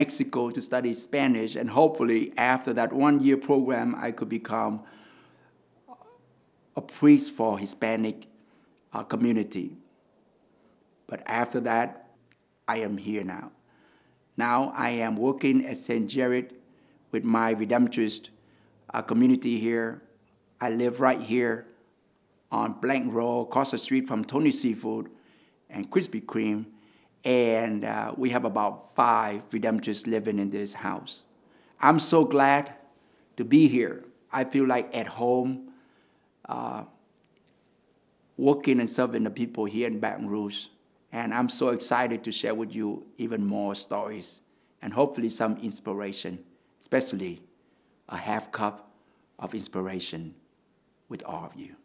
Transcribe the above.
Mexico to study Spanish, and hopefully after that 1 year program, I could become a priest for Hispanic community. But after that, I am here now. Now I am working at St. Jared with my Redemptorist community here. I live right here on Blank Road, across the street from Tony Seafood and Krispy Kreme. And we have about 5 Redemptorists living in this house. I'm so glad to be here. I feel like at home, working and serving the people here in Baton Rouge. And I'm so excited to share with you even more stories and hopefully some inspiration, especially a half cup of inspiration with all of you.